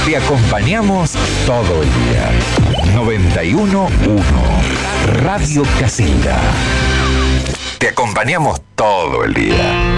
Te acompañamos todo el día. 91.1 Radio Casilla. Te acompañamos todo el día.